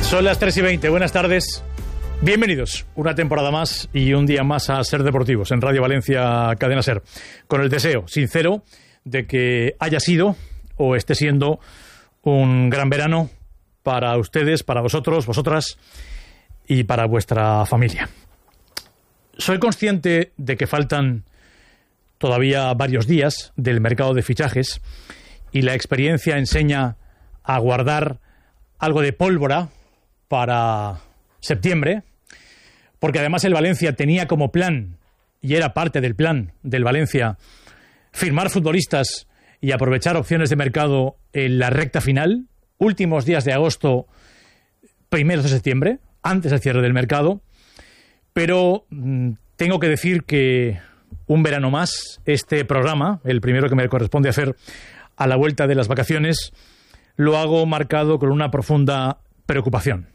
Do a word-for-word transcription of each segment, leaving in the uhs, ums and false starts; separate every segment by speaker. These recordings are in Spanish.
Speaker 1: Son las tres y veinte, buenas tardes. Bienvenidos una temporada más y un día más a Ser Deportivos en Radio Valencia Cadena Ser, con el deseo sincero de que haya sido o esté siendo un gran verano para ustedes, para vosotros, vosotras y para vuestra familia. Soy consciente de que faltan todavía varios días del mercado de fichajes y la experiencia enseña a guardar algo de pólvora para septiembre, porque además el Valencia tenía como plan, y era parte del plan del Valencia, firmar futbolistas y aprovechar opciones de mercado en la recta final, últimos días de agosto, primeros de septiembre, antes del cierre del mercado. Pero mmm, tengo que decir que un verano más, este programa, el primero que me corresponde hacer a la vuelta de las vacaciones, lo hago marcado con una profunda preocupación.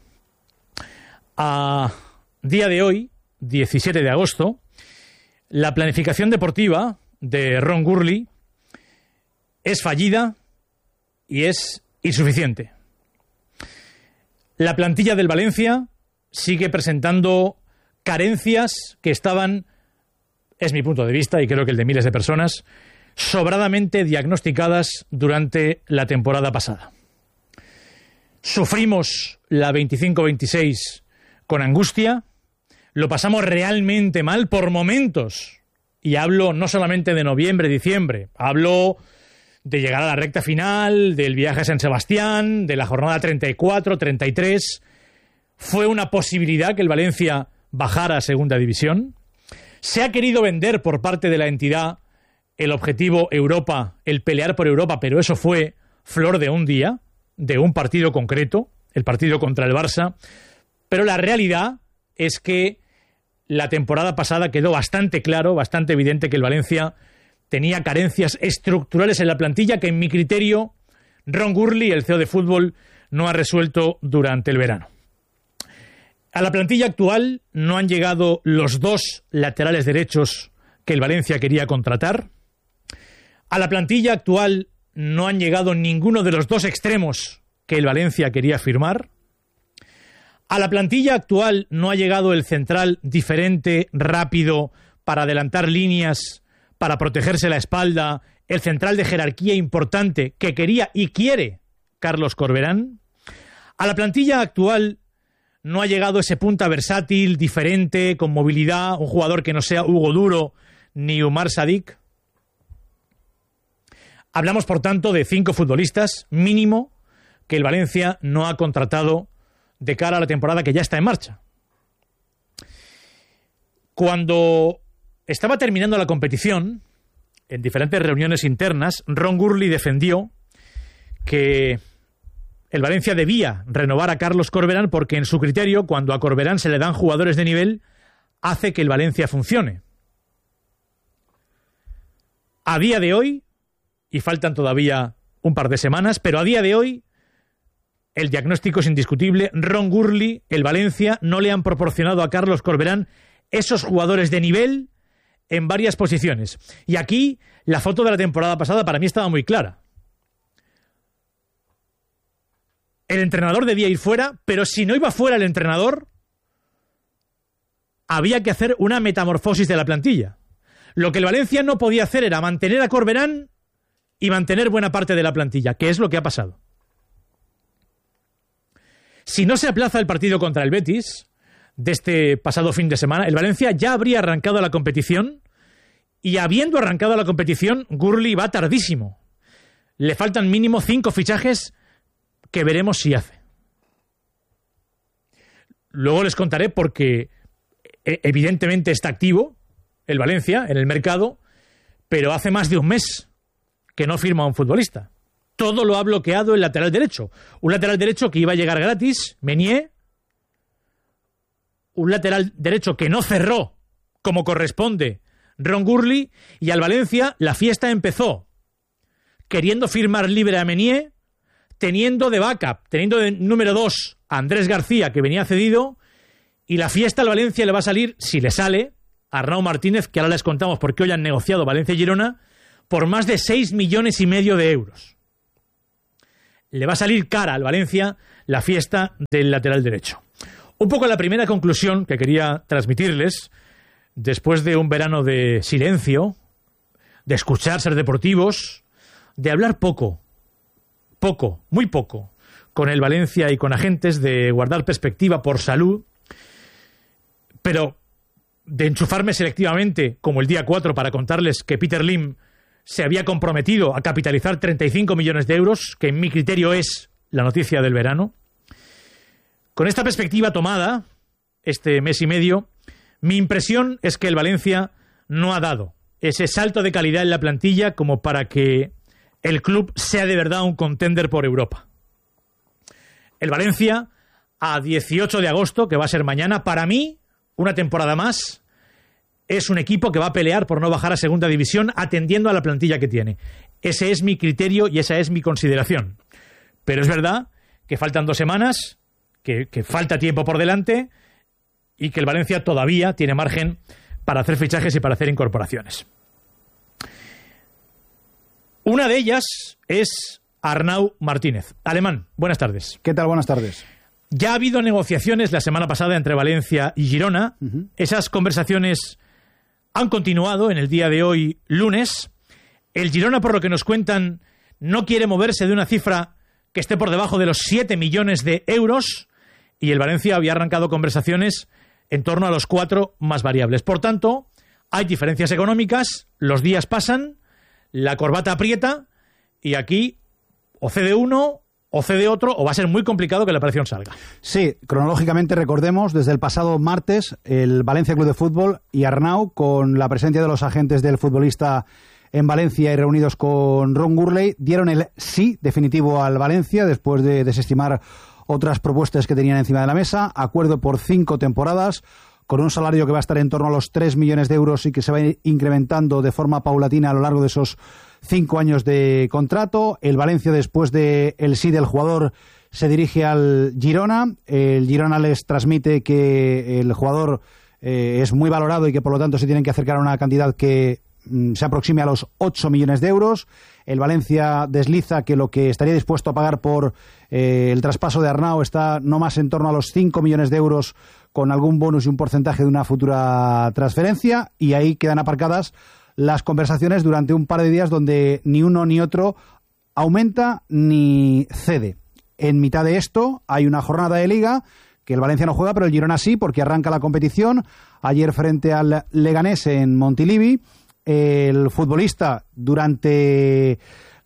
Speaker 1: A día de hoy, diecisiete de agosto, la planificación deportiva de Ron Gurley es fallida y es insuficiente. La plantilla del Valencia sigue presentando carencias que estaban, es mi punto de vista y creo que el de miles de personas, sobradamente diagnosticadas durante la temporada pasada. Sufrimos la veinticinco veintiséis con angustia, lo pasamos realmente mal por momentos, y hablo no solamente de noviembre, diciembre, hablo de llegar a la recta final, del viaje a San Sebastián, de la jornada treinta y cuatro, treinta y tres. Fue una posibilidad que el Valencia bajara a segunda división. Se ha querido vender por parte de la entidad el objetivo Europa, el pelear por Europa, pero eso fue flor de un día, de un partido concreto, el partido contra el Barça. Pero la realidad es que la temporada pasada quedó bastante claro, bastante evidente que el Valencia tenía carencias estructurales en la plantilla que, en mi criterio, Ron Gurley, el C E O de fútbol, no ha resuelto durante el verano. A la plantilla actual no han llegado los dos laterales derechos que el Valencia quería contratar. A la plantilla actual no han llegado ninguno de los dos extremos que el Valencia quería firmar. A la plantilla actual no ha llegado el central diferente, rápido, para adelantar líneas, para protegerse la espalda, el central de jerarquía importante que quería y quiere Carlos Corberán. A la plantilla actual no ha llegado ese punta versátil, diferente, con movilidad, un jugador que no sea Hugo Duro ni Umar Sadik. Hablamos, por tanto, de cinco futbolistas mínimo que el Valencia no ha contratado de cara a la temporada que ya está en marcha. Cuando estaba terminando la competición, en diferentes reuniones internas, Ron Gurley defendió que el Valencia debía renovar a Carlos Corberán porque, en su criterio, cuando a Corberán se le dan jugadores de nivel, hace que el Valencia funcione. A día de hoy, y faltan todavía un par de semanas, pero a día de hoy, el diagnóstico es indiscutible. Ron Gurley, el Valencia, no le han proporcionado a Carlos Corberán esos jugadores de nivel en varias posiciones. Y aquí la foto de la temporada pasada para mí estaba muy clara. El entrenador debía ir fuera, pero si no iba fuera el entrenador, había que hacer una metamorfosis de la plantilla. Lo que el Valencia no podía hacer era mantener a Corberán y mantener buena parte de la plantilla, que es lo que ha pasado. Si no se aplaza el partido contra el Betis de este pasado fin de semana, el Valencia ya habría arrancado la competición, y habiendo arrancado la competición, Gurley va tardísimo. Le faltan mínimo cinco fichajes que veremos si hace. Luego les contaré porque evidentemente está activo el Valencia en el mercado, pero hace más de un mes que no firma a un futbolista. Todo lo ha bloqueado el lateral derecho. Un lateral derecho que iba a llegar gratis, Meunier. Un lateral derecho que no cerró como corresponde Ron Gurley. Y al Valencia la fiesta empezó queriendo firmar libre a Meunier, teniendo de backup, teniendo de número dos a Andrés García, que venía cedido. Y la fiesta al Valencia le va a salir, si le sale, a Arnau Martínez, que ahora les contamos porque hoy han negociado Valencia y Girona, por más de seis millones y medio de euros. le va a salir cara al Valencia la fiesta del lateral derecho. Un poco la primera conclusión que quería transmitirles, después de un verano de silencio, de escuchar Ser Deportivos, de hablar poco, poco, muy poco, con el Valencia y con agentes, de guardar perspectiva por salud, pero de enchufarme selectivamente, como el día cuatro, para contarles que Peter Lim se había comprometido a capitalizar treinta y cinco millones de euros, que en mi criterio es la noticia del verano. Con esta perspectiva tomada, este mes y medio, mi impresión es que el Valencia no ha dado ese salto de calidad en la plantilla como para que el club sea de verdad un contender por Europa. El Valencia, a dieciocho de agosto, que va a ser mañana, para mí, una temporada más, es un equipo que va a pelear por no bajar a segunda división atendiendo a la plantilla que tiene. Ese es mi criterio y esa es mi consideración. Pero es verdad que faltan dos semanas, que, que falta tiempo por delante y que el Valencia todavía tiene margen para hacer fichajes y para hacer incorporaciones. Una de ellas es Arnau Martínez. Alemán, buenas tardes.
Speaker 2: ¿Qué tal? Buenas tardes.
Speaker 1: Ya ha habido negociaciones la semana pasada entre Valencia y Girona. Uh-huh. Esas conversaciones han continuado en el día de hoy, lunes. El Girona, por lo que nos cuentan, no quiere moverse de una cifra que esté por debajo de los siete millones de euros y el Valencia había arrancado conversaciones en torno a los cuatro más variables. Por tanto, hay diferencias económicas, los días pasan, la corbata aprieta y aquí o cede uno o cede otro, o va a ser muy complicado que la operación salga.
Speaker 2: Sí, cronológicamente recordemos, desde el pasado martes, el Valencia Club de Fútbol y Arnau, con la presencia de los agentes del futbolista en Valencia y reunidos con Ron Gurley, dieron el sí definitivo al Valencia después de desestimar otras propuestas que tenían encima de la mesa. Acuerdo por cinco temporadas, con un salario que va a estar en torno a los tres millones de euros y que se va a ir incrementando de forma paulatina a lo largo de esos cinco años de contrato. El Valencia, después del sí del jugador, se dirige al Girona. El Girona les transmite que el jugador eh, es muy valorado y que por lo tanto se tienen que acercar a una cantidad que mm, se aproxime a los ocho millones de euros. El Valencia desliza que lo que estaría dispuesto a pagar por eh, el traspaso de Arnau está no más en torno a los cinco millones de euros, con algún bonus y un porcentaje de una futura transferencia, y ahí quedan aparcadas las conversaciones durante un par de días donde ni uno ni otro aumenta ni cede. En mitad de esto hay una jornada de Liga que el Valencia no juega, pero el Girona sí, porque arranca la competición ayer frente al Leganés en Montilivi. El futbolista, durante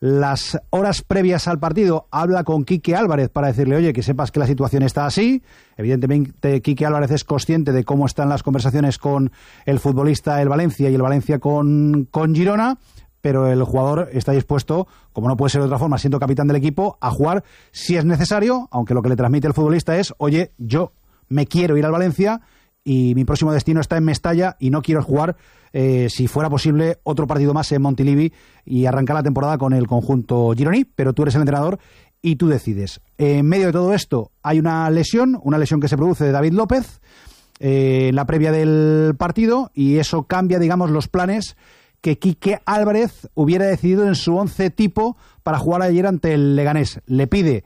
Speaker 2: las horas previas al partido, habla con Quique Álvarez para decirle, oye, que sepas que la situación está así. Evidentemente, Quique Álvarez es consciente de cómo están las conversaciones con el futbolista el Valencia y el Valencia con, con Girona, pero el jugador está dispuesto, como no puede ser de otra forma, siendo capitán del equipo, a jugar si es necesario, aunque lo que le transmite el futbolista es, oye, yo me quiero ir al Valencia y mi próximo destino está en Mestalla y no quiero jugar, eh, si fuera posible, otro partido más en Montilivi y arrancar la temporada con el conjunto gironí, pero tú eres el entrenador y tú decides. En medio de todo esto hay una lesión, una lesión que se produce de David López eh, en la previa del partido, y eso cambia, digamos, los planes que Quique Álvarez hubiera decidido en su once tipo para jugar ayer ante el Leganés. Le pide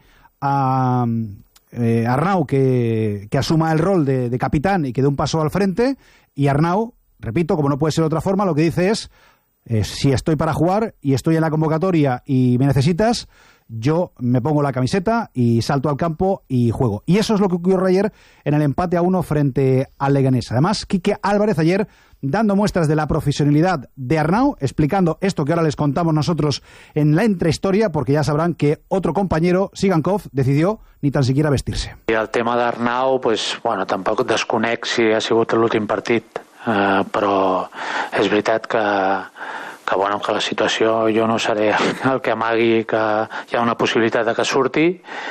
Speaker 2: a Eh, Arnau que, que asuma el rol de, de capitán y que dé un paso al frente, y Arnau, repito, como no puede ser de otra forma, lo que dice es, eh, si estoy para jugar y estoy en la convocatoria y me necesitas, yo me pongo la camiseta y salto al campo y juego. Y eso es lo que ocurrió ayer en el empate a uno frente al Leganés. Además, Quique Álvarez ayer dando muestras de la profesionalidad de Arnau, explicando esto que ahora les contamos nosotros en la entrehistoria, porque ya sabrán que otro compañero, Sigankov, decidió ni tan siquiera vestirse.
Speaker 3: I el tema d'Arnau, pues, bueno, tampoc desconec si ha sigut l'últim partit, eh, però és veritat que, que, bueno, que la situació, jo no seré el que amagui que hi ha una possibilitat de que surti,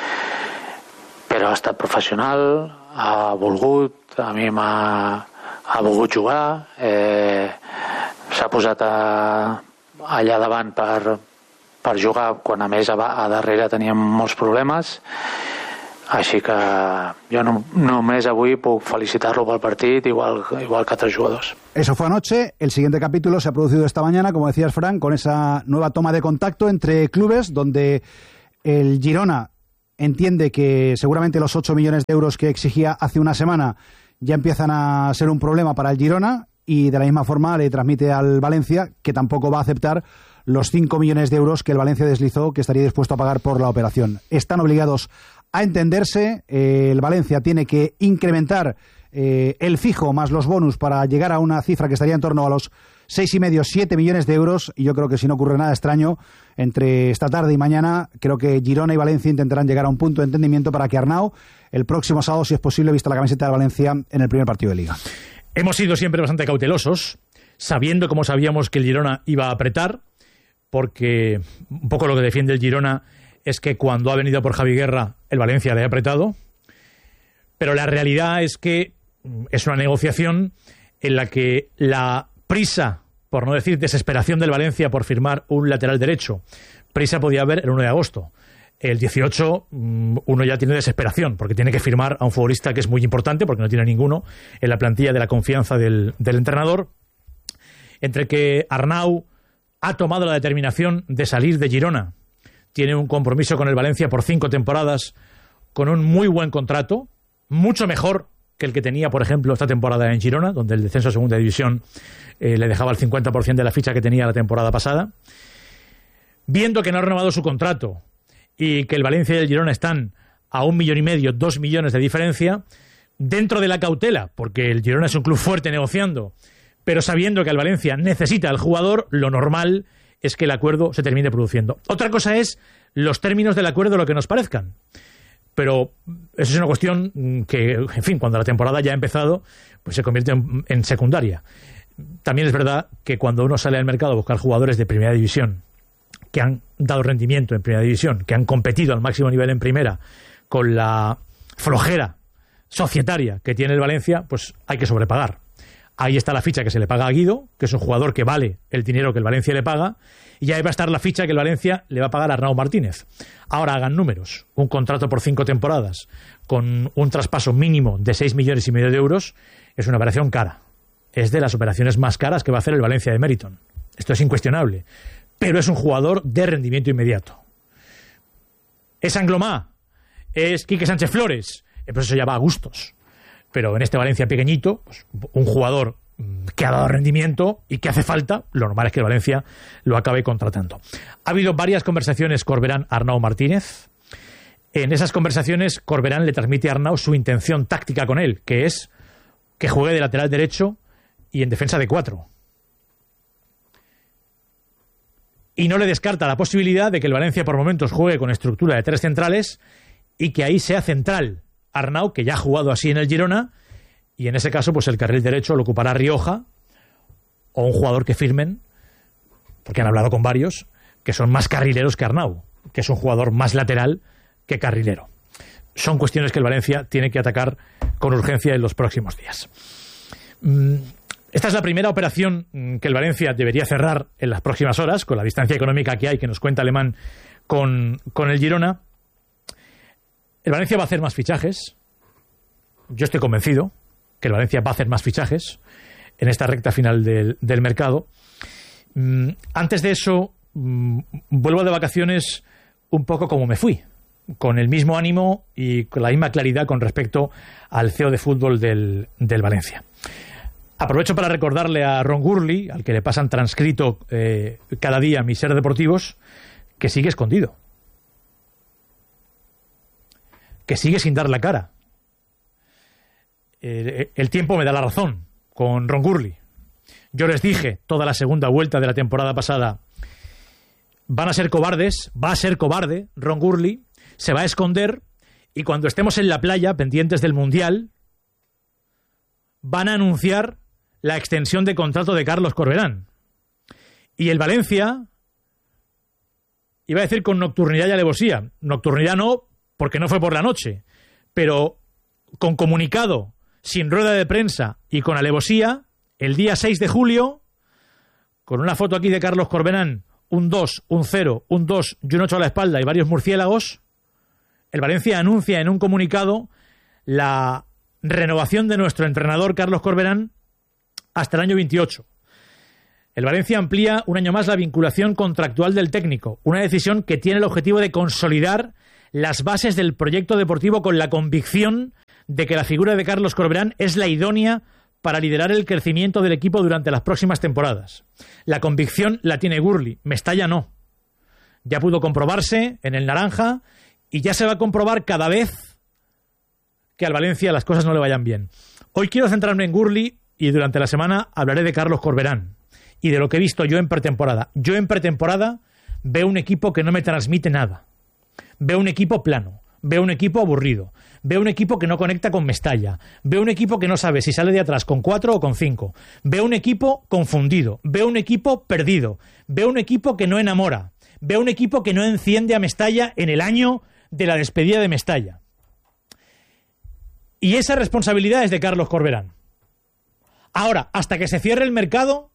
Speaker 3: però ha estat professional, ha volgut, a mi m'ha ha volgut jugar, eh, s'ha posat a, allà davant per, per jugar, quan a més a, a darrere teníem molts problemes, així que jo no, només avui puc felicitar-lo pel partit, igual, igual que altres jugadors.
Speaker 2: Eso fue anoche. El siguiente capítulo se ha producido esta mañana, como decías, Fran, con esa nueva toma de contacto entre clubes, donde El Girona entiende que seguramente los ocho millones de euros que exigía hace una semana ya empiezan a ser un problema para el Girona, y de la misma forma le transmite al Valencia que tampoco va a aceptar los cinco millones de euros que el Valencia deslizó que estaría dispuesto a pagar por la operación. Están obligados a entenderse. Eh, el Valencia tiene que incrementar eh, el fijo más los bonus para llegar a una cifra que estaría en torno a los seis y medio, siete millones de euros, y yo creo que si no ocurre nada extraño entre esta tarde y mañana, creo que Girona y Valencia intentarán llegar a un punto de entendimiento para que Arnau el próximo sábado, si es posible, vista la camiseta de Valencia en el primer partido de Liga.
Speaker 1: Hemos sido siempre bastante cautelosos, sabiendo como sabíamos que el Girona iba a apretar, porque un poco lo que defiende el Girona es que cuando ha venido por Javi Guerra, el Valencia le ha apretado, pero la realidad es que es una negociación en la que la prisa, por no decir desesperación del Valencia por firmar un lateral derecho, prisa podía haber el uno de agosto. El dieciocho uno ya tiene desesperación porque tiene que firmar a un futbolista que es muy importante, porque no tiene ninguno en la plantilla de la confianza del, del entrenador. Entre que Arnau ha tomado la determinación de salir de Girona, tiene un compromiso con el Valencia por cinco temporadas, con un muy buen contrato, mucho mejor que el que tenía, por ejemplo, esta temporada en Girona, donde el descenso a segunda división eh, le dejaba el cincuenta por ciento de la ficha que tenía la temporada pasada. Viendo que no ha renovado su contrato y que el Valencia y el Girona están a un millón y medio, dos millones de diferencia, dentro de la cautela, porque el Girona es un club fuerte negociando, pero sabiendo que el Valencia necesita al jugador, lo normal es que el acuerdo se termine produciendo. Otra cosa es los términos del acuerdo, lo que nos parezcan. Pero eso es una cuestión que, en fin, cuando la temporada ya ha empezado, pues se convierte en, en secundaria. También es verdad que cuando uno sale al mercado a buscar jugadores de primera división, que han dado rendimiento en primera división, que han competido al máximo nivel en primera, con la flojera societaria que tiene el Valencia, pues hay que sobrepagar. Ahí está la ficha que se le paga a Guido, que es un jugador que vale el dinero que el Valencia le paga, y ahí va a estar la ficha que el Valencia le va a pagar a Arnau Martínez. Ahora hagan números. Un contrato por cinco temporadas con un traspaso mínimo de seis millones y medio de euros es una operación cara. Es de las operaciones más caras que va a hacer el Valencia de Meriton. Esto es incuestionable. Pero es un jugador de rendimiento inmediato. ¿Es Anglomá? ¿Es Quique Sánchez Flores? Pues eso ya va a gustos. Pero en este Valencia pequeñito, pues, un jugador que ha dado rendimiento y que hace falta, lo normal es que el Valencia lo acabe contratando. Ha habido varias conversaciones Corberán-Arnau Martínez. En esas conversaciones Corberán le transmite a Arnau su intención táctica con él, que es que juegue de lateral derecho y en defensa de cuatro. Y no le descarta la posibilidad de que el Valencia por momentos juegue con estructura de tres centrales y que ahí sea central Arnau, que ya ha jugado así en el Girona, y en ese caso pues el carril derecho lo ocupará Rioja o un jugador que firmen, porque han hablado con varios, que son más carrileros que Arnau, que es un jugador más lateral que carrilero. Son cuestiones que el Valencia tiene que atacar con urgencia en los próximos días. Esta es la primera operación que el Valencia debería cerrar en las próximas horas, con la distancia económica que hay, que nos cuenta Alemán con, con el Girona. El Valencia va a hacer más fichajes. Yo estoy convencido que el Valencia va a hacer más fichajes en esta recta final del, del mercado. Mm, antes de eso, mm, vuelvo de vacaciones un poco como me fui, con el mismo ánimo y con la misma claridad con respecto al C E O de fútbol del, del Valencia. Aprovecho para recordarle a Ron Gurley, al que le pasan transcrito eh, cada día mis ser deportivos, que sigue escondido. Que sigue sin dar la cara. Eh, el tiempo me da la razón con Ron Gurley. Yo les dije toda la segunda vuelta de la temporada pasada, van a ser cobardes, va a ser cobarde Ron Gurley, se va a esconder y cuando estemos en la playa pendientes del Mundial van a anunciar la extensión de contrato de Carlos Corberán. Y el Valencia, iba a decir con nocturnidad y alevosía, nocturnidad no, porque no fue por la noche, pero con comunicado, sin rueda de prensa y con alevosía, el día seis de julio, con una foto aquí de Carlos Corberán, un dos, un cero, un dos y un ocho a la espalda y varios murciélagos, el Valencia anuncia en un comunicado la renovación de nuestro entrenador Carlos Corberán hasta el año veintiocho. El Valencia amplía un año más la vinculación contractual del técnico, una decisión que tiene el objetivo de consolidar las bases del proyecto deportivo con la convicción de que la figura de Carlos Corberán es la idónea para liderar el crecimiento del equipo durante las próximas temporadas. La convicción la tiene Gurli, Mestalla no. Ya pudo comprobarse en el naranja y ya se va a comprobar cada vez que al Valencia las cosas no le vayan bien. Hoy quiero centrarme en Gurli y durante la semana hablaré de Carlos Corberán y de lo que he visto yo en pretemporada. Yo en pretemporada veo un equipo que no me transmite nada. Veo un equipo plano. Veo un equipo aburrido. Veo un equipo que no conecta con Mestalla. Veo un equipo que no sabe si sale de atrás con cuatro o con cinco. Veo un equipo confundido. Veo un equipo perdido. Veo un equipo que no enamora. Veo un equipo que no enciende a Mestalla en el año de la despedida de Mestalla. Y esa responsabilidad es de Carlos Corberán. Ahora, hasta que se cierre el mercado,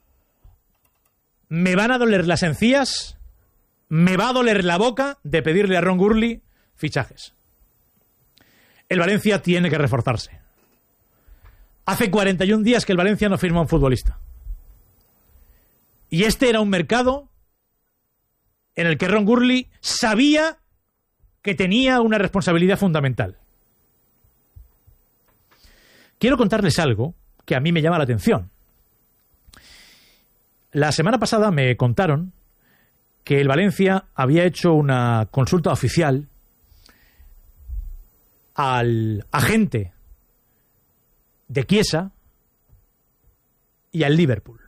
Speaker 1: me van a doler las encías, me va a doler la boca de pedirle a Ron Gurli fichajes. El Valencia tiene que reforzarse. Hace cuarenta y un días que el Valencia no firma un futbolista. Y este era un mercado en el que Ron Gurli sabía que tenía una responsabilidad fundamental. Quiero contarles algo que a mí me llama la atención. La semana pasada me contaron que el Valencia había hecho una consulta oficial al agente de Chiesa y al Liverpool,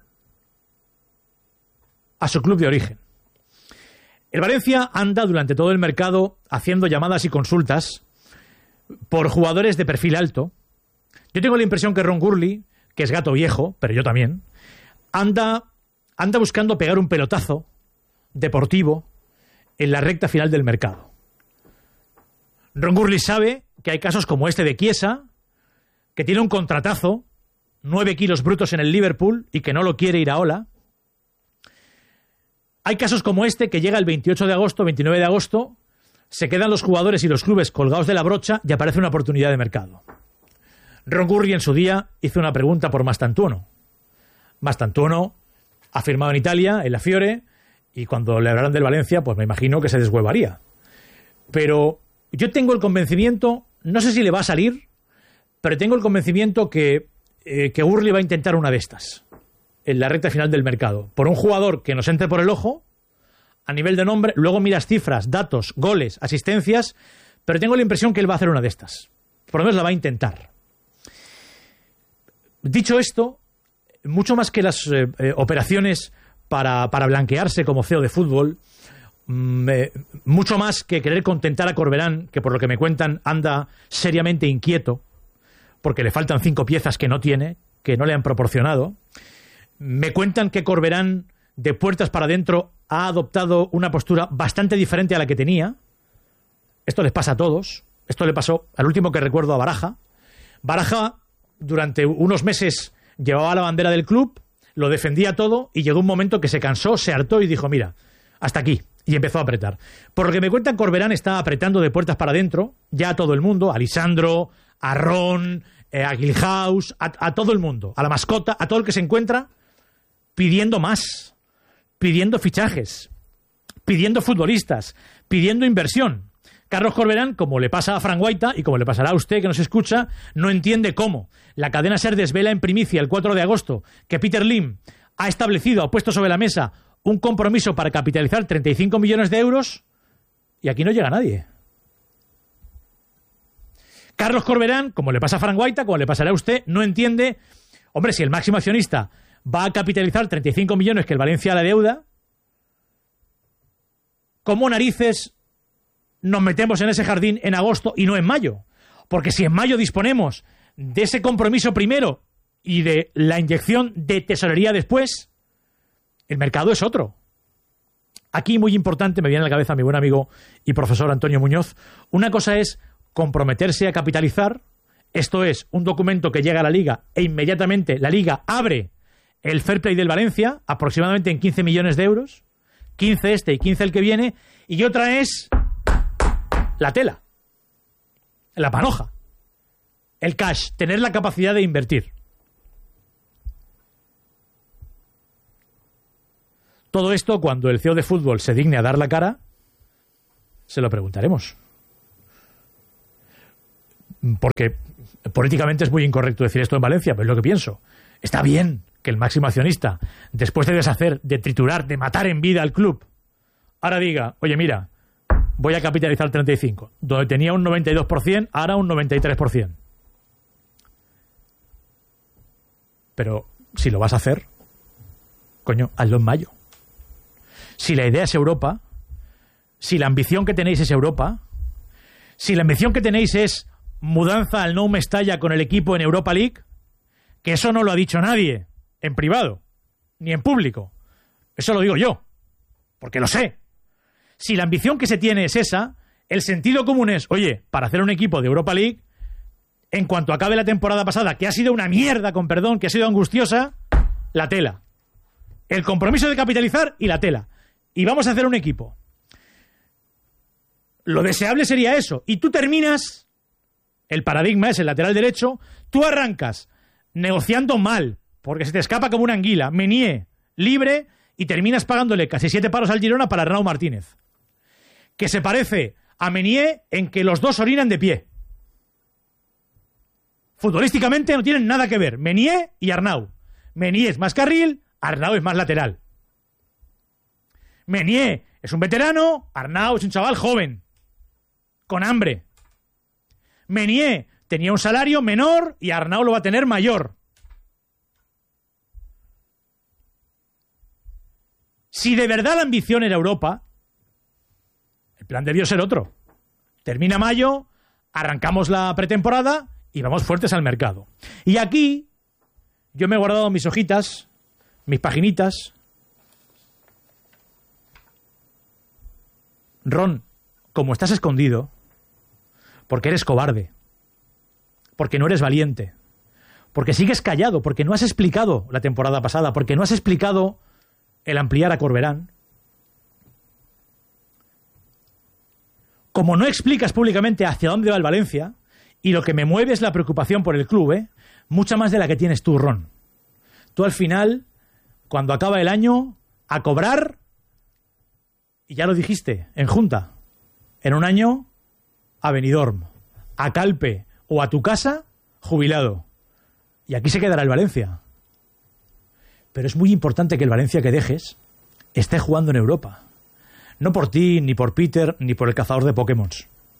Speaker 1: a su club de origen. El Valencia anda durante todo el mercado haciendo llamadas y consultas por jugadores de perfil alto. Yo tengo la impresión que Ron Gurli, que es gato viejo, pero yo también, anda, anda buscando pegar un pelotazo deportivo en la recta final del mercado. Ron Gurli sabe que hay casos como este de Chiesa, que tiene un contratazo, nueve kilos brutos en el Liverpool y que no lo quiere ir a Ola. Hay casos como este que llega el veintiocho de agosto, veintinueve de agosto, se quedan los jugadores y los clubes colgados de la brocha y aparece una oportunidad de mercado. Ron Gurli en su día hizo una pregunta por Mastantuono. Mastantuono ha firmado en Italia, en la Fiore, y cuando le hablaran del Valencia, pues me imagino que se deshuevaría. Pero yo tengo el convencimiento, no sé si le va a salir, pero tengo el convencimiento que, eh, que Gurli va a intentar una de estas en la recta final del mercado. Por un jugador que nos entre por el ojo, a nivel de nombre, luego miras cifras, datos, goles, asistencias, pero tengo la impresión que él va a hacer una de estas. Por lo menos la va a intentar. Dicho esto, mucho más que las eh, eh, operaciones para, para blanquearse como C E O de fútbol, mm, eh, mucho más que querer contentar a Corberán, que por lo que me cuentan anda seriamente inquieto, porque le faltan cinco piezas que no tiene, que no le han proporcionado. Me cuentan que Corberán, de puertas para adentro, ha adoptado una postura bastante diferente a la que tenía. Esto les pasa a todos. Esto le pasó al último que recuerdo a Baraja. Baraja, durante unos meses, llevaba la bandera del club, lo defendía todo y llegó un momento que se cansó, se hartó y dijo, mira, hasta aquí. Y empezó a apretar. Por lo que me cuentan, Corberán está apretando de puertas para adentro, ya a todo el mundo, a Lisandro, a Ron, eh, a Gilhouse, a, a todo el mundo, a la mascota, a todo el que se encuentra, pidiendo más, pidiendo fichajes, pidiendo futbolistas, pidiendo inversión. Carlos Corberán, como le pasa a Fran Guaita y como le pasará a usted que nos escucha, no entiende cómo la cadena SER desvela en primicia el cuatro de agosto que Peter Lim ha establecido, ha puesto sobre la mesa un compromiso para capitalizar treinta y cinco millones de euros y aquí no llega nadie. Carlos Corberán, como le pasa a Fran Guaita, como le pasará a usted, no entiende, hombre, si el máximo accionista va a capitalizar treinta y cinco millones que el Valencia la deuda, ¿cómo narices nos metemos en ese jardín en agosto y no en mayo? Porque si en mayo disponemos de ese compromiso primero y de la inyección de tesorería después, el mercado es otro. Aquí, muy importante, me viene a la cabeza mi buen amigo y profesor Antonio Muñoz, una cosa es comprometerse a capitalizar, esto es, un documento que llega a la Liga e inmediatamente la Liga abre el fair play del Valencia, aproximadamente en quince millones de euros, quince este y quince el que viene, y otra es la tela, la panoja, el cash, tener la capacidad de invertir. Todo esto, cuando el C E O de fútbol se digne a dar la cara, se lo preguntaremos. Porque políticamente es muy incorrecto decir esto en Valencia, pero es lo que pienso. Está bien que el máximo accionista, después de deshacer, de triturar, de matar en vida al club, ahora diga, oye, mira, voy a capitalizar el treinta y cinco por ciento. Donde tenía un noventa y dos por ciento, ahora un noventa y tres por ciento. Pero si lo vas a hacer, coño, hazlo en mayo. Si la idea es Europa, si la ambición que tenéis es Europa, si la ambición que tenéis es mudanza al Nou Mestalla con el equipo en Europa League, que eso no lo ha dicho nadie en privado, ni en público. Eso lo digo yo, porque lo sé. Si la ambición que se tiene es esa, el sentido común es, oye, para hacer un equipo de Europa League, en cuanto acabe la temporada pasada, que ha sido una mierda, con perdón, que ha sido angustiosa, la tela. El compromiso de capitalizar y la tela. Y vamos a hacer un equipo. Lo deseable sería eso. Y tú terminas, el paradigma es el lateral derecho, tú arrancas negociando mal, porque se te escapa como una anguila, Meunier libre, y terminas pagándole casi siete paros al Girona para Arnau Martínez. Que se parece a Meunier en que los dos orinan de pie. Futbolísticamente no tienen nada que ver. Meunier y Arnau. Meunier es más carril, Arnau es más lateral. Meunier es un veterano, Arnau es un chaval joven, con hambre. Meunier tenía un salario menor y Arnau lo va a tener mayor. Si de verdad la ambición era Europa, el plan debió ser otro. Termina mayo, arrancamos la pretemporada y vamos fuertes al mercado. Y aquí yo me he guardado mis hojitas, mis paginitas. Ron, como estás escondido, porque eres cobarde, porque no eres valiente, porque sigues callado, porque no has explicado la temporada pasada, porque no has explicado el ampliar a Corberán, como no explicas públicamente hacia dónde va el Valencia, y lo que me mueve es la preocupación por el club, ¿eh? Mucha más de la que tienes tú, Ron. Tú al final, cuando acaba el año, a cobrar, y ya lo dijiste, en junta, en un año, a Benidorm, a Calpe o a tu casa, jubilado. Y aquí se quedará el Valencia. Pero es muy importante que el Valencia que dejes esté jugando en Europa. No por ti, ni por Peter, ni por el cazador de Pokémon.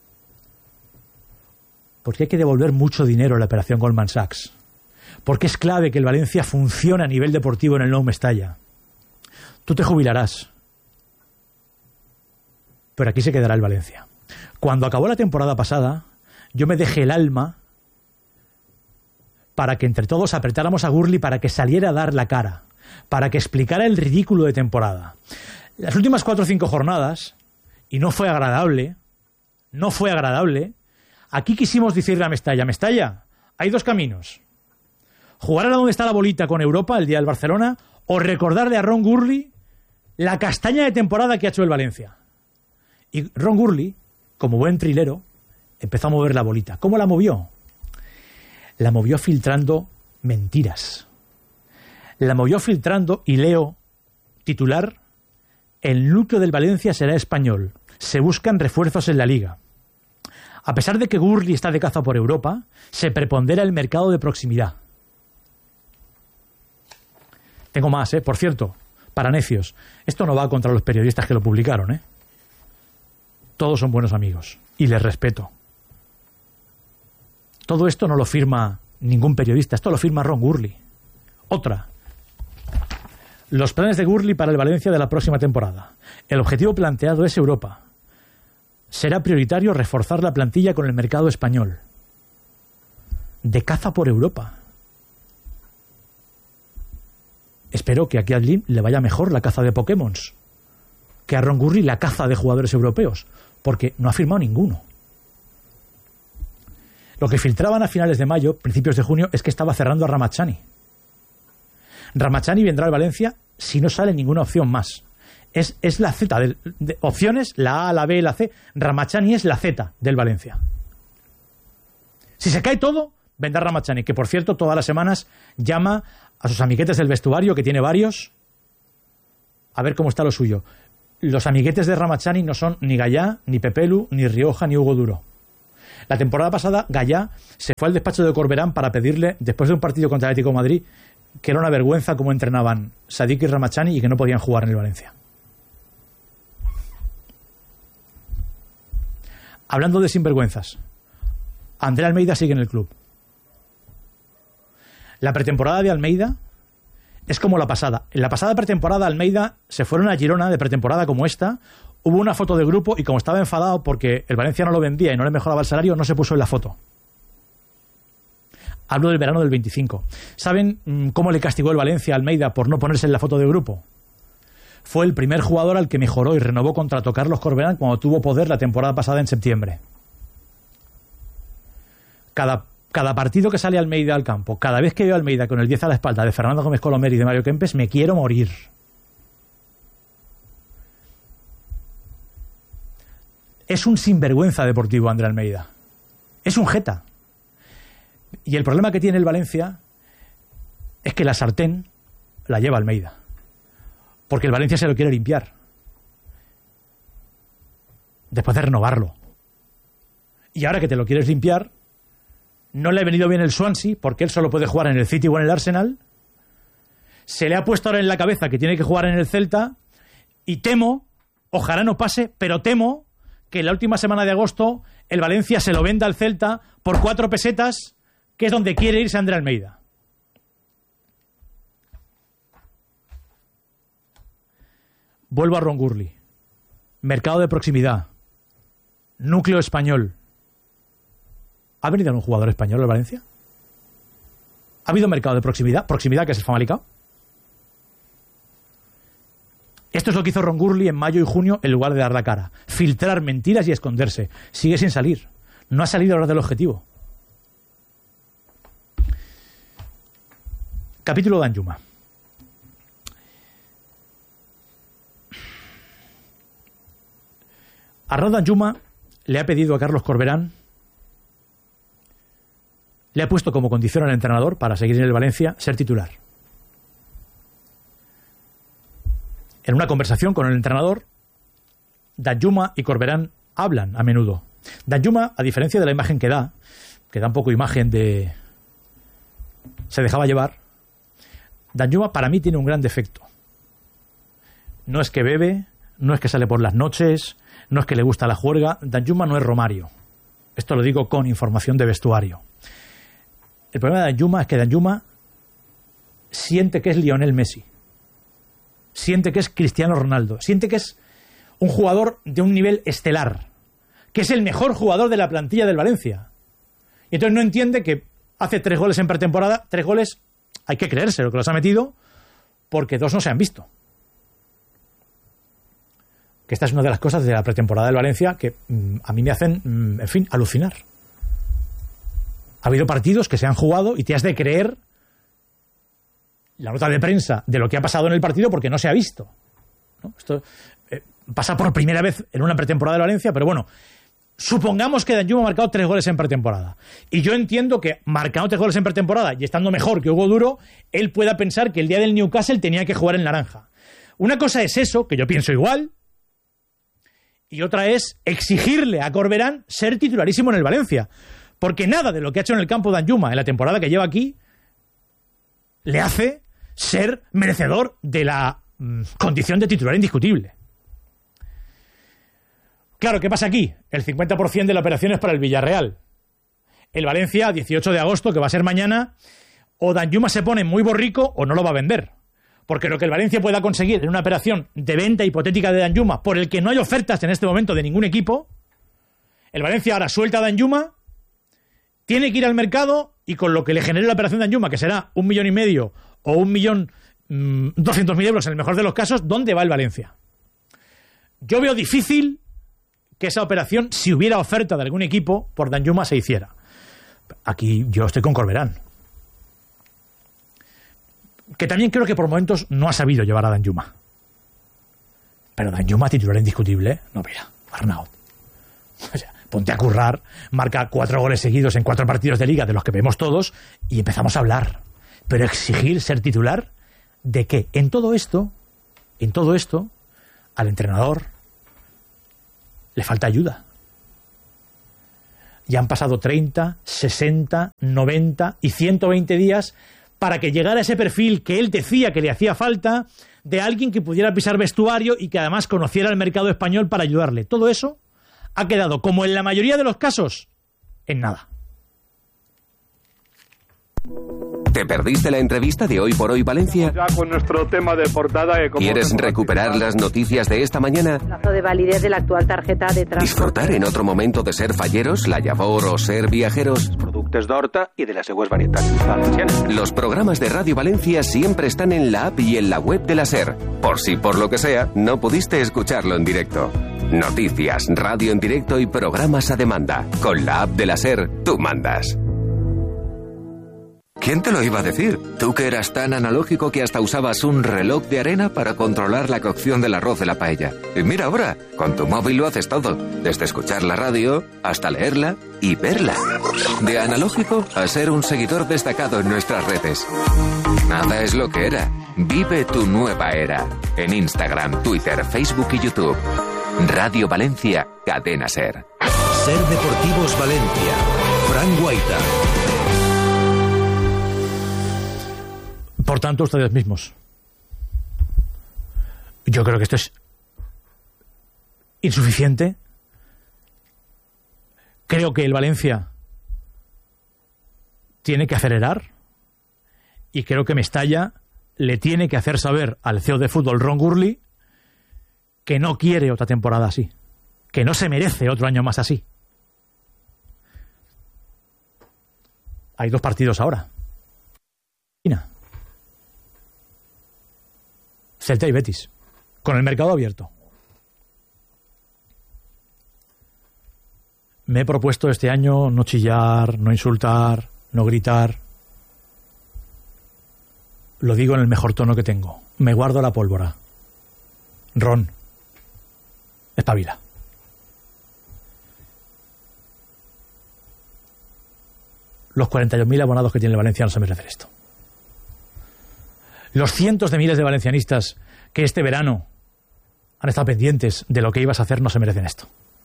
Speaker 1: Porque hay que devolver mucho dinero a la operación Goldman Sachs. Porque es clave que el Valencia funcione a nivel deportivo en el Nou Mestalla. Tú te jubilarás. Pero aquí se quedará el Valencia. Cuando acabó la temporada pasada, yo me dejé el alma para que entre todos apretáramos a Gurley para que saliera a dar la cara, para que explicara el ridículo de temporada. Las últimas cuatro o cinco jornadas, y no fue agradable, no fue agradable, aquí quisimos decirle a Mestalla, Mestalla, hay dos caminos. Jugar a donde está la bolita con Europa el día del Barcelona, o recordarle a Ron Gurley la castaña de temporada que ha hecho el Valencia. Y Ron Gurley, como buen trilero, empezó a mover la bolita. ¿Cómo la movió? La movió filtrando mentiras. La movió filtrando, y leo titular, el núcleo del Valencia será español. Se buscan refuerzos en la liga. A pesar de que Gurley está de caza por Europa, se prepondera el mercado de proximidad. Tengo más, ¿eh? Por cierto, para necios. Esto no va contra los periodistas que lo publicaron, ¿eh? Todos son buenos amigos y les respeto. Todo esto no lo firma ningún periodista, esto lo firma Ron Gurley. Otra. Los planes de Gurley para el Valencia de la próxima temporada. El objetivo planteado es Europa. Será prioritario reforzar la plantilla con el mercado español. De caza por Europa. Espero que aquí a Adlin le vaya mejor la caza de Pokémon que a Ron Gurley la caza de jugadores europeos, porque no ha firmado ninguno. Lo que filtraban a finales de mayo, principios de junio, es que estaba cerrando a Ramachani. Ramachani vendrá al Valencia si no sale ninguna opción más. Es, es la Z de, de opciones, la A, la B, la C. Ramachani es la Z del Valencia. Si se cae todo, vendrá Ramachani, que por cierto todas las semanas llama a sus amiguetes del vestuario, que tiene varios, a ver cómo está lo suyo. Los amiguetes de Ramachani no son ni Gallá, ni Pepelu, ni Rioja, ni Hugo Duro. La temporada pasada, Gallá se fue al despacho de Corberán para pedirle, después de un partido contra el Atlético de Madrid, que era una vergüenza cómo entrenaban Sadik y Ramachani y que no podían jugar en el Valencia. Hablando de sinvergüenzas, André Almeida sigue en el club. La pretemporada de Almeida es como la pasada. En la pasada pretemporada Almeida se fueron a Girona de pretemporada como esta. Hubo una foto de grupo y como estaba enfadado porque el Valencia no lo vendía y no le mejoraba el salario, no se puso en la foto. Hablo del verano del veinticinco. ¿Saben mmm, cómo le castigó el Valencia a Almeida por no ponerse en la foto de grupo? Fue el primer jugador al que mejoró y renovó contrato Carlos Corberán cuando tuvo poder la temporada pasada en septiembre. Cada, cada partido que sale Almeida al campo, cada vez que veo a Almeida con el diez a la espalda de Fernando Gómez Colomer y de Mario Kempes, me quiero morir. Es un sinvergüenza deportivo André Almeida. Es un jeta. Y el problema que tiene el Valencia es que la sartén la lleva Almeida. Porque el Valencia se lo quiere limpiar. Después de renovarlo. Y ahora que te lo quieres limpiar, no le ha venido bien el Swansea, porque él solo puede jugar en el City o en el Arsenal. Se le ha puesto ahora en la cabeza que tiene que jugar en el Celta. Y temo, ojalá no pase, pero temo que en la última semana de agosto el Valencia se lo venda al Celta por cuatro pesetas, que es donde quiere irse André Almeida. Vuelvo a Ron Gurley. Mercado de proximidad. Núcleo español. ¿Ha venido un jugador español al Valencia? ¿Ha habido mercado de proximidad? ¿Proximidad que es el Famalicão? Esto es lo que hizo Ron Gurley en mayo y junio en lugar de dar la cara. Filtrar mentiras y esconderse. Sigue sin salir. No ha salido a la hora del objetivo. Capítulo de Danjuma. Arnaud Danjuma le ha pedido a Carlos Corberán, le ha puesto como condición al entrenador para seguir en el Valencia ser titular. En una conversación con el entrenador, Danjuma y Corberán hablan a menudo. Danjuma, a diferencia de la imagen que da, que da un poco imagen de se dejaba llevar, Danjuma para mí tiene un gran defecto. No es que bebe, no es que sale por las noches, no es que le gusta la juerga. Danjuma no es Romario. Esto lo digo con información de vestuario. El problema de Danjuma es que Danjuma siente que es Lionel Messi. Siente que es Cristiano Ronaldo. Siente que es un jugador de un nivel estelar. Que es el mejor jugador de la plantilla del Valencia. Y entonces no entiende que hace tres goles en pretemporada. Tres goles, hay que creerse lo que los ha metido, porque dos no se han visto. Que esta es una de las cosas de la pretemporada del Valencia que mmm, a mí me hacen, mmm, en fin, alucinar. Ha habido partidos que se han jugado y te has de creer la nota de prensa de lo que ha pasado en el partido porque no se ha visto, ¿no? Esto eh, pasa por primera vez en una pretemporada del Valencia, pero bueno, supongamos que Danjuma ha marcado tres goles en pretemporada. Y yo entiendo que marcando tres goles en pretemporada y estando mejor que Hugo Duro, él pueda pensar que el día del Newcastle tenía que jugar en naranja. Una cosa es eso, que yo pienso igual, y otra es exigirle a Corberán ser titularísimo en el Valencia. Porque nada de lo que ha hecho en el campo Danjuma en la temporada que lleva aquí le hace ser merecedor de la mm, condición de titular indiscutible. Claro, ¿qué pasa aquí? El cincuenta por ciento de la operación es para el Villarreal. El Valencia, dieciocho de agosto, que va a ser mañana, o Danjuma se pone muy borrico o no lo va a vender. Porque lo que el Valencia pueda conseguir en una operación de venta hipotética de Danjuma, por el que no hay ofertas en este momento de ningún equipo, el Valencia ahora suelta a Danjuma, tiene que ir al mercado y con lo que le genere la operación de Danjuma, que será un millón y medio o un millón mmm, doscientos mil euros en el mejor de los casos, ¿dónde va el Valencia? Yo veo difícil que esa operación, si hubiera oferta de algún equipo, por Danjuma se hiciera. Aquí yo estoy con Corberán. Que también creo que por momentos no ha sabido llevar a Danjuma. Pero Danjuma titular indiscutible, no, mira, Arnaud. O sea, ponte a currar, marca cuatro goles seguidos en cuatro partidos de liga de los que vemos todos y empezamos a hablar. Pero exigir ser titular, ¿de qué? En todo esto, En todo esto, al entrenador le falta ayuda. Ya han pasado treinta, sesenta, noventa y ciento veinte días para que llegara ese perfil que él decía que le hacía falta, de alguien que pudiera pisar vestuario y que además conociera el mercado español para ayudarle. Todo eso ha quedado, como en la mayoría de los casos, en nada.
Speaker 4: ¿Te perdiste la entrevista de Hoy por Hoy Valencia?
Speaker 5: Ya con nuestro tema de portada. Eh,
Speaker 4: ¿Quieres recuperar las noticias de esta mañana?
Speaker 6: Plazo de validez de la actual tarjeta de transporte.
Speaker 4: ¿Disfrutar en otro momento de ser falleros, la llavor o ser viajeros?
Speaker 5: Productos d'Horta y de las seues varietats valencianes.
Speaker 4: Los programas de Radio Valencia siempre están en la app y en la web de la SER. Por si por lo que sea no pudiste escucharlo en directo. Noticias, radio en directo y programas a demanda. Con la app de la SER, tú mandas. ¿Quién te lo iba a decir? Tú que eras tan analógico que hasta usabas un reloj de arena para controlar la cocción del arroz de la paella. Y mira ahora, con tu móvil lo haces todo. Desde escuchar la radio hasta leerla y verla. De analógico a ser un seguidor destacado en nuestras redes. Nada es lo que era. Vive tu nueva era. En Instagram, Twitter, Facebook y YouTube. Radio Valencia, Cadena SER.
Speaker 7: SER Deportivos Valencia. Fran Guaita.
Speaker 1: Por tanto, ustedes mismos. Yo creo que esto es insuficiente. Creo que el Valencia tiene que acelerar y creo que Mestalla le tiene que hacer saber al C E O de fútbol, Ron Gurley, que no quiere otra temporada así, que no se merece otro año más así. Hay dos partidos ahora. Celta y Betis, con el mercado abierto. Me he propuesto este año no chillar, no insultar, no gritar. Lo digo en el mejor tono que tengo. Me guardo la pólvora. Ron, espabila. Los cuarenta y un mil abonados que tiene el Valencia no se merecen esto. Los cientos de miles de valencianistas que este verano han estado pendientes de lo que ibas a hacer no se merecen esto.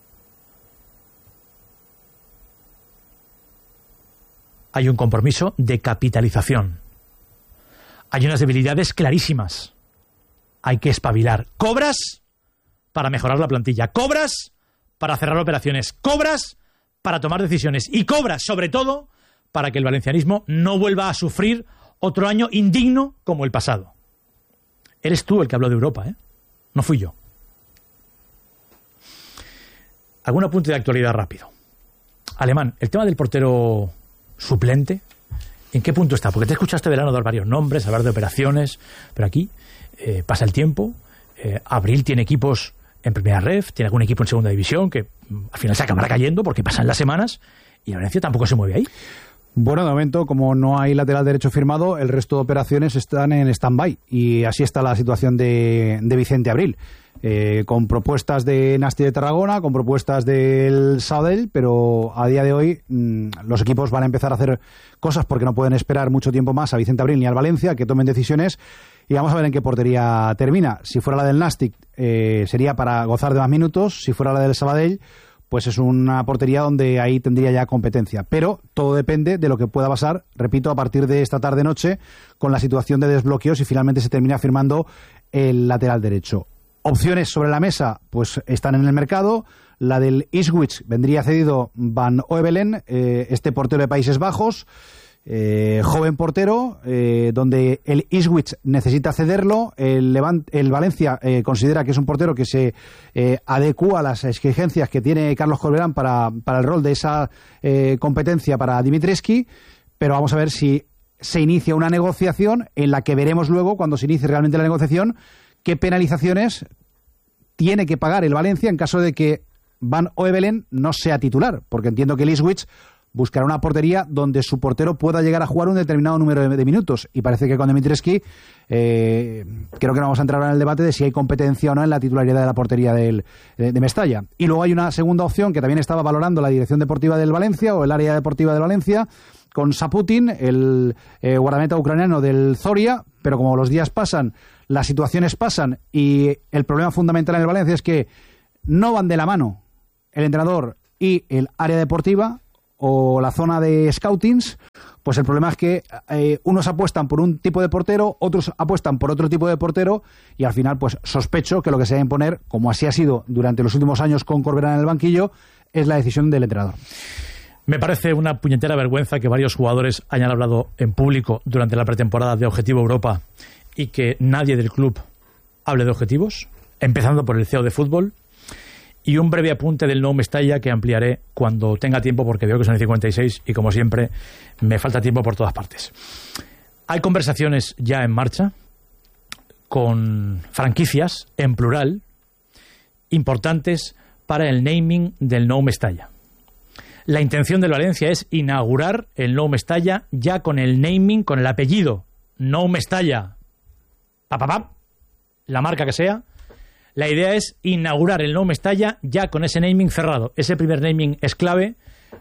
Speaker 1: Hay un compromiso de capitalización. Hay unas debilidades clarísimas. Hay que espabilar. Cobras para mejorar la plantilla. Cobras para cerrar operaciones. Cobras para tomar decisiones. Y cobras, sobre todo, para que el valencianismo no vuelva a sufrir otro año indigno como el pasado. Eres tú el que habló de Europa, ¿eh? No fui yo. Algún apunte de actualidad rápido. Alemán, el tema del portero suplente, ¿en qué punto está? Porque te escuchaste verano dar varios nombres, hablar de operaciones, pero aquí eh, pasa el tiempo. Eh, Abril tiene equipos en primera ref, tiene algún equipo en segunda división que al final se acabará cayendo porque pasan las semanas y la Valencia tampoco se mueve ahí.
Speaker 2: Bueno, de momento, como no hay lateral derecho firmado, el resto de operaciones están en stand-by. Y así está la situación de, de Vicente Abril. Eh, con propuestas de Nasti de Tarragona, con propuestas del Sabadell, pero a día de hoy mmm, los equipos van a empezar a hacer cosas porque no pueden esperar mucho tiempo más a Vicente Abril ni al Valencia, que tomen decisiones. Y vamos a ver en qué portería termina. Si fuera la del Nasti, eh, sería para gozar de más minutos. Si fuera la del Sabadell, pues es una portería donde ahí tendría ya competencia. Pero todo depende de lo que pueda pasar, repito, a partir de esta tarde-noche, con la situación de desbloqueo, si finalmente se termina firmando el lateral derecho. Opciones sobre la mesa, pues están en el mercado. La del Ipswich vendría cedido Van Oevelen, eh, este portero de Países Bajos, eh, joven portero, eh, donde el Ipswich necesita cederlo. El, Levant, el Valencia eh, considera que es un portero que se eh, adecua a las exigencias que tiene Carlos Corberán para, para el rol de esa eh, competencia para Dimitrescu, pero vamos a ver si se inicia una negociación en la que veremos luego, cuando se inicie realmente la negociación, qué penalizaciones tiene que pagar el Valencia en caso de que Van Oevelen no sea titular, porque entiendo que el Ipswich buscará una portería donde su portero pueda llegar a jugar un determinado número de, de minutos, y parece que con Dimitrescu eh, creo que no vamos a entrar ahora en el debate de si hay competencia o no en la titularidad de la portería del, de, de Mestalla. Y luego hay una segunda opción que también estaba valorando la dirección deportiva del Valencia o el área deportiva del Valencia, con Saputin, el eh, guardameta ucraniano del Zoria, pero como los días pasan, las situaciones pasan y el problema fundamental en el Valencia es que no van de la mano el entrenador y el área deportiva o la zona de scoutings, pues el problema es que eh, unos apuestan por un tipo de portero, otros apuestan por otro tipo de portero y al final pues sospecho que lo que se va a imponer, como así ha sido durante los últimos años con Corberán en el banquillo, es la decisión del entrenador.
Speaker 1: Me parece una puñetera vergüenza que varios jugadores hayan hablado en público durante la pretemporada de Objetivo Europa y que nadie del club hable de objetivos, empezando por el C E O de fútbol. Y un breve apunte del Nou Mestalla que ampliaré cuando tenga tiempo, porque veo que son el cincuenta y seis y, como siempre, me falta tiempo por todas partes. Hay conversaciones ya en marcha con franquicias, en plural, importantes para el naming del Nou Mestalla. La intención del Valencia es inaugurar el Nou Mestalla ya con el naming, con el apellido Nou Mestalla, pa, pa, pa, la marca que sea. La idea es inaugurar el Nou Mestalla ya con ese naming cerrado. Ese primer naming es clave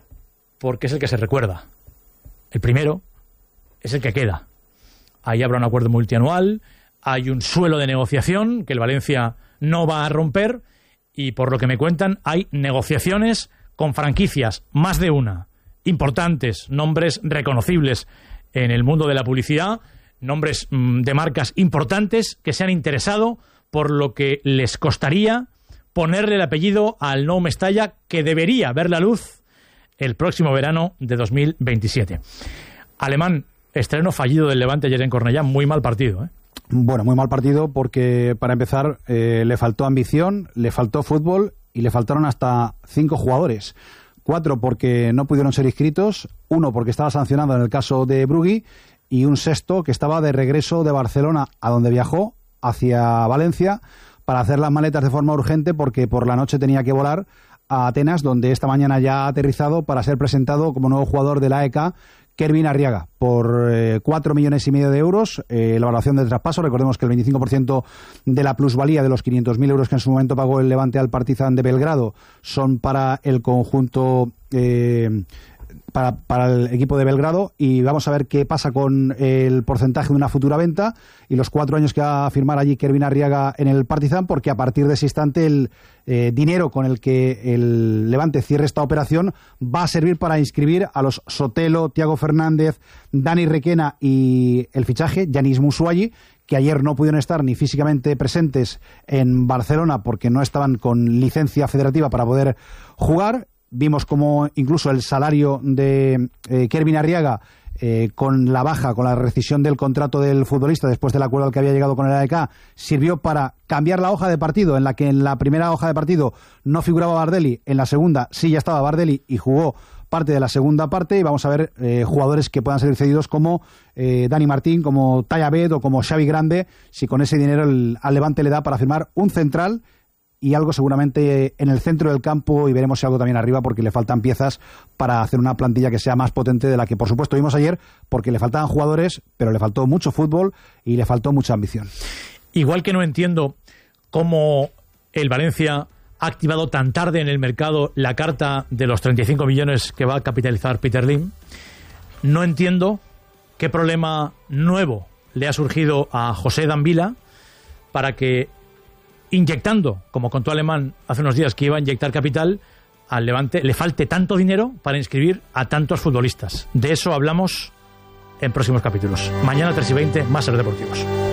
Speaker 1: porque es el que se recuerda. El primero es el que queda. Ahí habrá un acuerdo multianual, hay un suelo de negociación que el Valencia no va a romper y, por lo que me cuentan, hay negociaciones con franquicias, más de una, importantes, nombres reconocibles en el mundo de la publicidad, nombres mmm, de marcas importantes que se han interesado por lo que les costaría ponerle el apellido al Nou Mestalla, que debería ver la luz el próximo verano de dos mil veintisiete. Alemán, estreno fallido del Levante ayer en Cornellá, muy mal partido, ¿eh?
Speaker 2: Bueno, muy mal partido porque, para empezar, eh, le faltó ambición, le faltó fútbol y le faltaron hasta cinco jugadores. Cuatro porque no pudieron ser inscritos, uno porque estaba sancionado en el caso de Brugui y un sexto que estaba de regreso de Barcelona, a donde viajó, hacia Valencia, para hacer las maletas de forma urgente porque por la noche tenía que volar a Atenas, donde esta mañana ya ha aterrizado para ser presentado como nuevo jugador de la A E K, Kervin Arriaga, por eh, cuatro millones y medio de euros, eh, la valoración del traspaso. Recordemos que el veinticinco por ciento de la plusvalía de los quinientos mil euros que en su momento pagó el Levante al Partizan de Belgrado son para el conjunto... Eh, Para, para el equipo de Belgrado, y vamos a ver qué pasa con el porcentaje de una futura venta y los cuatro años que va a firmar allí Kervin Arriaga en el Partizan, porque a partir de ese instante el eh, dinero con el que el Levante cierre esta operación va a servir para inscribir a los Sotelo, Thiago Fernández, Dani Requena y el fichaje Yanis Musuayi, que ayer no pudieron estar ni físicamente presentes en Barcelona porque no estaban con licencia federativa para poder jugar. Vimos como incluso el salario de eh, Kervin Arriaga, eh, con la baja, con la rescisión del contrato del futbolista después del acuerdo al que había llegado con el A E K, sirvió para cambiar la hoja de partido, en la que en la primera hoja de partido no figuraba Bardelli, en la segunda sí ya estaba Bardelli y jugó parte de la segunda parte, y vamos a ver eh, jugadores que puedan ser cedidos como eh, Dani Martín, como Tayabed o como Xavi Grande, si con ese dinero el, al Levante le da para firmar un central y algo seguramente en el centro del campo, y veremos si algo también arriba, porque le faltan piezas para hacer una plantilla que sea más potente de la que por supuesto vimos ayer, porque le faltaban jugadores, pero le faltó mucho fútbol y le faltó mucha ambición.
Speaker 1: Igual que no entiendo cómo el Valencia ha activado tan tarde en el mercado la carta de los treinta y cinco millones que va a capitalizar Peter Lim, no entiendo qué problema nuevo le ha surgido a José Danvila para que, inyectando, como contó Alemán hace unos días que iba a inyectar capital, al Levante le falte tanto dinero para inscribir a tantos futbolistas. De eso hablamos en próximos capítulos. Mañana tres y veinte, más Ser Deportivos.